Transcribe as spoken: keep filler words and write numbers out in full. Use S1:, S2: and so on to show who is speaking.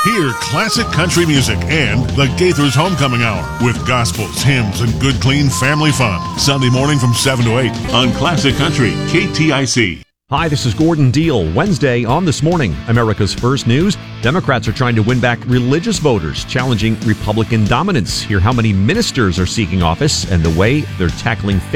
S1: Hear classic country music and the Gaithers Homecoming Hour with gospels, hymns, and good, clean family fun. Sunday morning from seven to eight on Classic Country, K T I C.
S2: Hi, this is Gordon Deal. Wednesday on This Morning, America's First News. Democrats are trying to win back religious voters, challenging Republican dominance. Hear how many ministers are seeking office and the way they're tackling